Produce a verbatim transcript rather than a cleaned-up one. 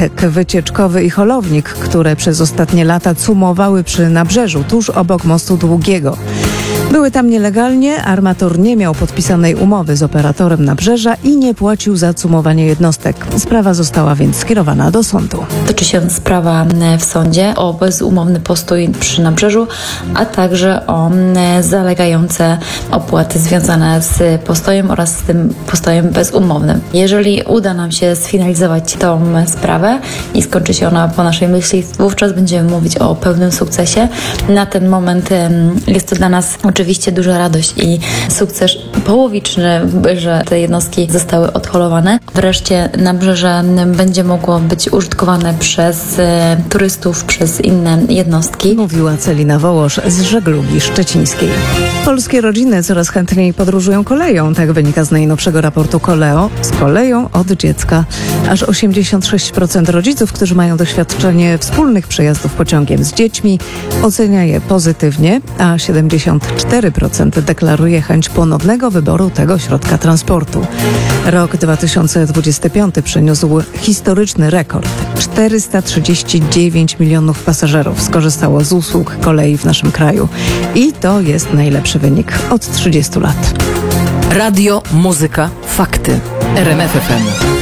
statek wycieczkowy i holownik, które przez ostatnie lata cumowały przy nabrzeżu, tuż obok mostu Długiego. Były tam nielegalnie, armator nie miał podpisanej umowy z operatorem nabrzeża i nie płacił za cumowanie jednostek. Sprawa została więc skierowana do sądu. Toczy się sprawa w sądzie o bezumowny postój przy nabrzeżu, a także o zalegające opłaty związane z postojem oraz z tym postojem bezumownym. Jeżeli uda nam się sfinalizować tą sprawę i skończy się ona po naszej myśli, wówczas będziemy mówić o pełnym sukcesie. Na ten moment jest to dla nas oczywiście duża radość i sukces połowiczny, że te jednostki zostały odholowane. Wreszcie nabrzeże będzie mogło być użytkowane przez e, turystów, przez inne jednostki. Mówiła Celina Wołosz z żeglugi szczecińskiej. Polskie rodziny coraz chętniej podróżują koleją, tak wynika z najnowszego raportu Koleo. Z koleją od dziecka. Aż osiemdziesiąt sześć procent rodziców, którzy mają doświadczenie wspólnych przejazdów pociągiem z dziećmi, ocenia je pozytywnie, a siedemdziesiąt cztery procent deklaruje chęć ponownego wyboru tego środka transportu. Rok dwa tysiące dwudziesty piąty przyniósł historyczny rekord. czterysta trzydzieści dziewięć milionów pasażerów skorzystało z usług kolei w naszym kraju. I to jest najlepszy wynik od trzydziestu lat. Radio, muzyka, fakty. R M F F M.